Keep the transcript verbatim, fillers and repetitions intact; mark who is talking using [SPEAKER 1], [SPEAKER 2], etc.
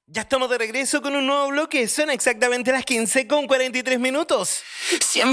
[SPEAKER 1] Ya estamos de regreso con un nuevo bloque. Son exactamente las quince con cuarenta y tres minutos.
[SPEAKER 2] Siempre